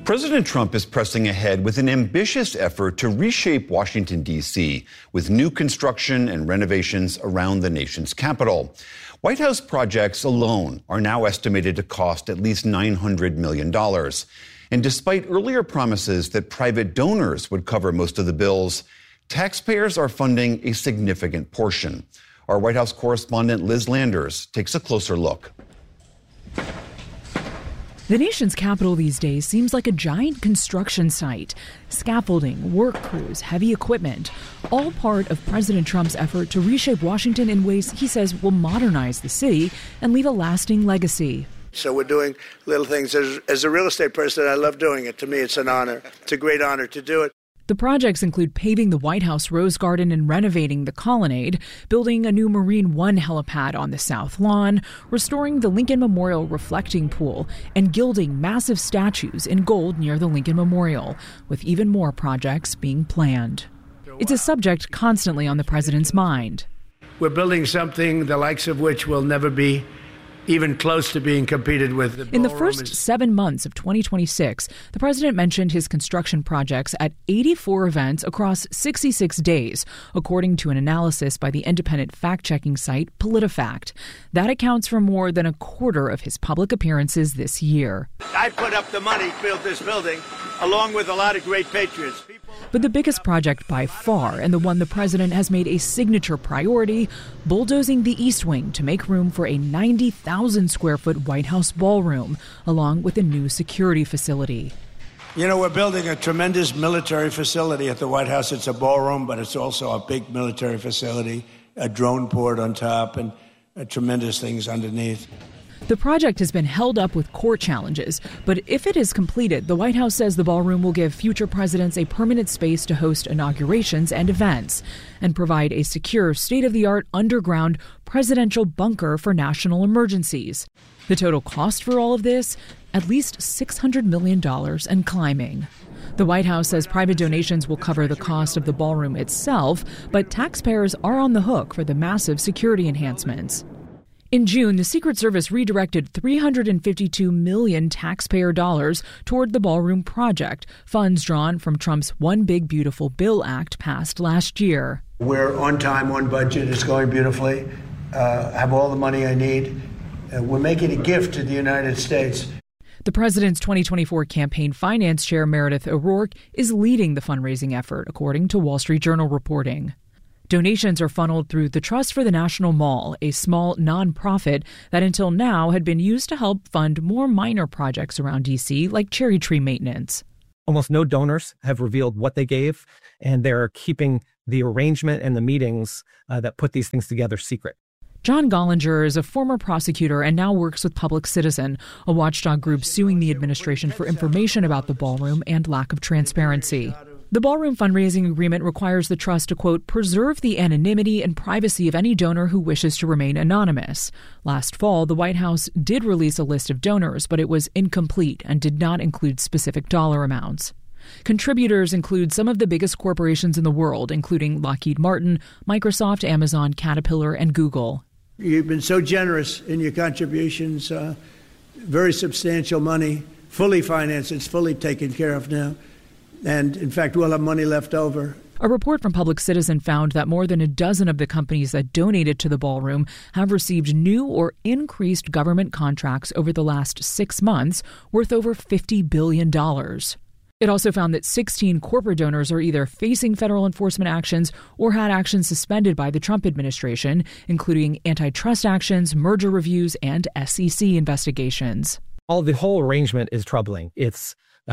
President Trump is pressing ahead with an ambitious effort to reshape Washington, D.C., with new construction and renovations around the nation's capital. White House projects alone are now estimated to cost at least $900 million. And despite earlier promises that private donors would cover most of the bills, taxpayers are funding a significant portion. Our White House correspondent Liz Landers takes a closer look. The nation's capital these days seems like a giant construction site. Scaffolding, work crews, heavy equipment, all part of President Trump's effort to reshape Washington in ways he says will modernize the city and leave a lasting legacy. So we're doing little things. As a real estate person, I love doing it. To me, it's an honor. It's a great honor to do it. The projects include paving the White House Rose Garden and renovating the Colonnade, building a new Marine One helipad on the South Lawn, restoring the Lincoln Memorial reflecting pool, and gilding massive statues in gold near the Lincoln Memorial, with even more projects being planned. It's a subject constantly on the president's mind. We're building something the likes of which will never be even close to being competed with. In the first 7 months of 2026, the president mentioned his construction projects at 84 events across 66 days, according to an analysis by the independent fact-checking site PolitiFact. That accounts for more than a quarter of his public appearances this year. I put up the money, built this building, along with a lot of great patriots. But the biggest project by far, and the one the president has made a signature priority, bulldozing the East Wing to make room for a 90,000-square-foot White House ballroom, along with a new security facility. You know, we're building a tremendous military facility at the White House. It's a ballroom, but it's also a big military facility, a drone port on top, and tremendous things underneath. The project has been held up with court challenges, but if it is completed, the White House says the ballroom will give future presidents a permanent space to host inaugurations and events, and provide a secure, state-of-the-art underground presidential bunker for national emergencies. The total cost for all of this? At least $600 million and climbing. The White House says private donations will cover the cost of the ballroom itself, but taxpayers are on the hook for the massive security enhancements. In June, the Secret Service redirected $352 million taxpayer dollars toward the ballroom project, funds drawn from Trump's One Big Beautiful Bill Act passed last year. We're on time, on budget. It's going beautifully. Have all the money I need. We're making a gift to the United States. The president's 2024 campaign finance chair, Meredith O'Rourke, is leading the fundraising effort, according to Wall Street Journal reporting. Donations are funneled through the Trust for the National Mall, a small nonprofit that until now had been used to help fund more minor projects around D.C., like cherry tree maintenance. Almost no donors have revealed what they gave, and they're keeping the arrangement and the meetings that put these things together secret. John Gollinger is a former prosecutor and now works with Public Citizen, a watchdog group suing the administration for information about the ballroom and lack of transparency. The ballroom fundraising agreement requires the trust to, quote, preserve the anonymity and privacy of any donor who wishes to remain anonymous. Last fall, the White House did release a list of donors, but it was incomplete and did not include specific dollar amounts. Contributors include some of the biggest corporations in the world, including Lockheed Martin, Microsoft, Amazon, Caterpillar, and Google. You've been so generous in your contributions, very substantial money, fully financed. It's fully taken care of now. And, in fact, we'll have money left over. A report from Public Citizen found that more than a dozen of the companies that donated to the ballroom have received new or increased government contracts over the last 6 months, worth over $50 billion. It also found that 16 corporate donors are either facing federal enforcement actions or had actions suspended by the Trump administration, including antitrust actions, merger reviews, and SEC investigations. The whole arrangement is troubling. It's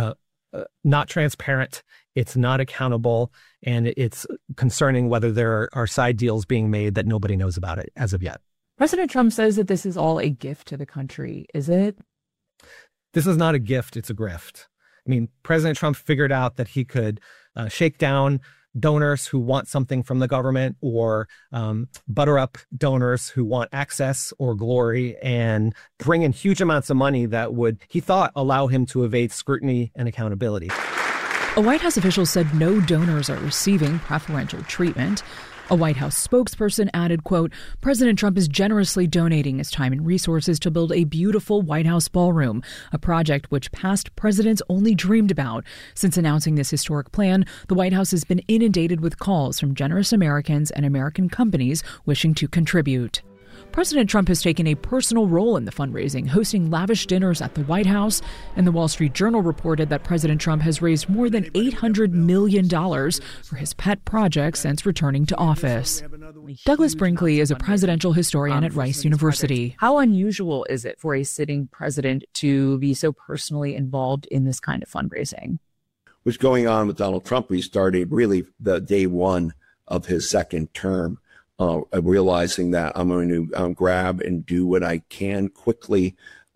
not transparent, it's not accountable, and it's concerning whether there are side deals being made that nobody knows about it as of yet. President Trump says that this is all a gift to the country. Is it? This is not a gift, it's a grift. I mean, President Trump figured out that he could shake down donors who want something from the government or butter up donors who want access or glory and bring in huge amounts of money that would, he thought, allow him to evade scrutiny and accountability. A White House official said no donors are receiving preferential treatment. A White House spokesperson added, quote, President Trump is generously donating his time and resources to build a beautiful White House ballroom, a project which past presidents only dreamed about. Since announcing this historic plan, the White House has been inundated with calls from generous Americans and American companies wishing to contribute. President Trump has taken a personal role in the fundraising, hosting lavish dinners at the White House, and the Wall Street Journal reported that President Trump has raised more than $800 million for his pet projects since returning to office. Douglas Brinkley is a presidential historian at Rice University. How unusual is it for a sitting president to be so personally involved in this kind of fundraising? What's going on with Donald Trump, we started really the day one of his second term. Realizing that I'm going to grab and do what I can quickly,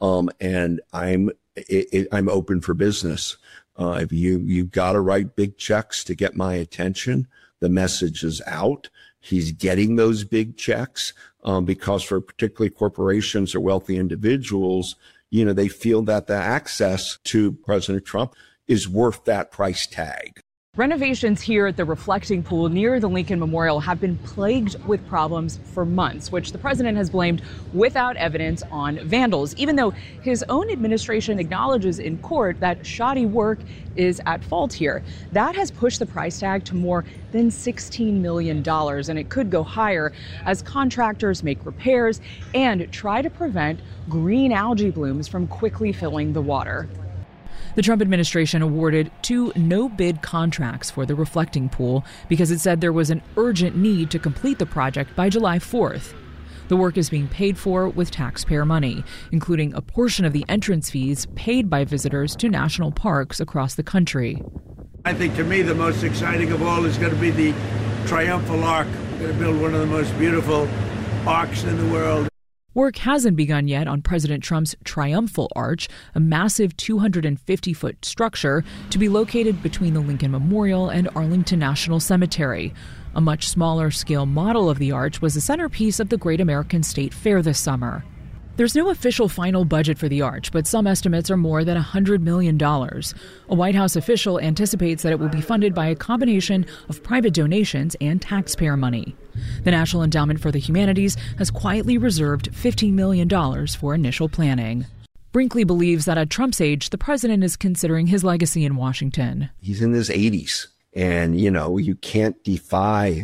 and I'm open for business. If you've got to write big checks to get my attention, the message is out. He's getting those big checks because for particularly corporations or wealthy individuals, they feel that the access to President Trump is worth that price tag. Renovations here at the reflecting pool near the Lincoln Memorial have been plagued with problems for months, which the president has blamed without evidence on vandals, even though his own administration acknowledges in court that shoddy work is at fault here. That has pushed the price tag to more than $16 million, and it could go higher as contractors make repairs and try to prevent green algae blooms from quickly filling the water. The Trump administration awarded 2 no-bid contracts for the reflecting pool because it said there was an urgent need to complete the project by July 4th. The work is being paid for with taxpayer money, including a portion of the entrance fees paid by visitors to national parks across the country. I think to me the most exciting of all is going to be the Triumphal Arch. We're going to build one of the most beautiful arcs in the world. Work hasn't begun yet on President Trump's Triumphal Arch, a massive 250-foot structure to be located between the Lincoln Memorial and Arlington National Cemetery. A much smaller scale model of the arch was the centerpiece of the Great American State Fair this summer. There's no official final budget for the arch, but some estimates are more than $100 million. A White House official anticipates that it will be funded by a combination of private donations and taxpayer money. The National Endowment for the Humanities has quietly reserved $15 million for initial planning. Brinkley believes that at Trump's age, the president is considering his legacy in Washington. He's in his 80s, and, you can't defy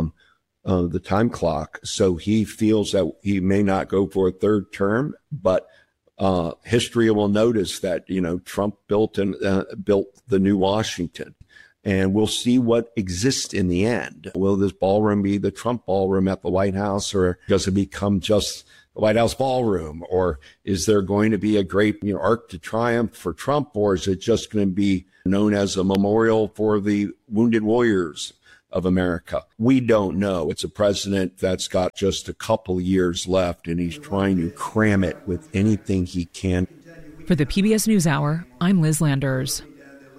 the time clock. So he feels that he may not go for a third term, but history will notice that, Trump built the new Washington. And we'll see what exists in the end. Will this ballroom be the Trump ballroom at the White House, or does it become just the White House ballroom? Or is there going to be a great Arc de Triomphe for Trump, or is it just going to be known as a memorial for the wounded warriors of America? We don't know. It's a president that's got just a couple years left, and he's trying to cram it with anything he can. For the PBS NewsHour, I'm Liz Landers.